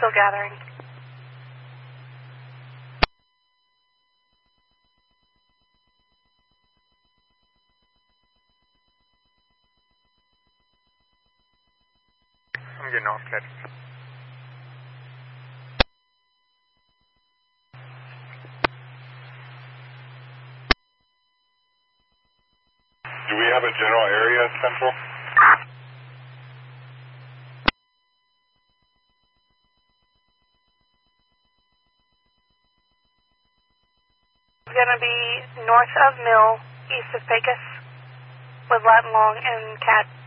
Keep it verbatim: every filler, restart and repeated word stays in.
still gathering. I'm getting off, Ted. Do we have a general area, Central? It's going to be north of Mill, east of Pecos, with Latin Long and Cat.